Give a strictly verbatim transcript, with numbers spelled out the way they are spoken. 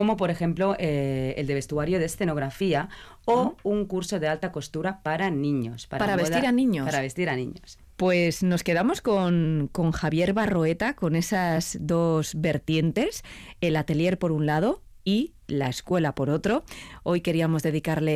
como por ejemplo eh, el de vestuario de escenografía o ¿Mm? un curso de alta costura para niños. Para moda, vestir a niños. Para vestir a niños. Pues nos quedamos con, con Javier Barroeta, con esas dos vertientes, el atelier por un lado y la escuela por otro. Hoy queríamos dedicarle